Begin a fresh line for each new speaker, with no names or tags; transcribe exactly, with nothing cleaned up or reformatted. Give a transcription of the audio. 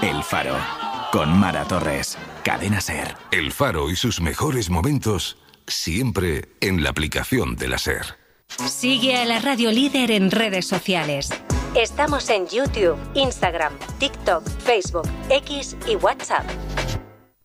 El Faro, con Mara Torres, Cadena SER.
El Faro y sus mejores momentos, siempre en la aplicación de la SER.
Sigue a la Radio Líder en redes sociales. Estamos en YouTube, Instagram, TikTok, Facebook, X y WhatsApp.